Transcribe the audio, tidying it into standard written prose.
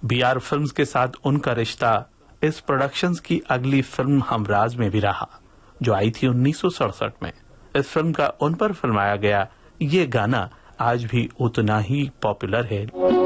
BR films के साथ उनका रिश्ता इस प्रोडक्शंस की अगली फिल्म हमराज में भी रहा, जो आई थी 1967 में। इस फिल्म का उन पर फिल्माया गया ये गाना आज भी उतना ही पॉपुलर है।